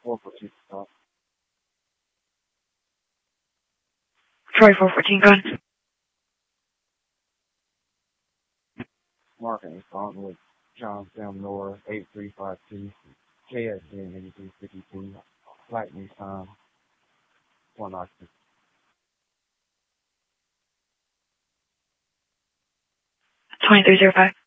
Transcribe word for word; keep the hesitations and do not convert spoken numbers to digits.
four fourteen stop. Troy four fourteen, go ahead. Mark and Font with Johnstown North, eight three five two, K S N eighty-three fifty-two, Lightning time, one octave. twenty-three oh five.